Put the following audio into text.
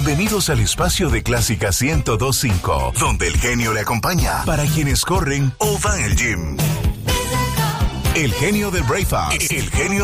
Bienvenidos al espacio de Clásica 102.5, donde el genio le acompaña para quienes corren o van al gym. El genio del Braveheart, el genio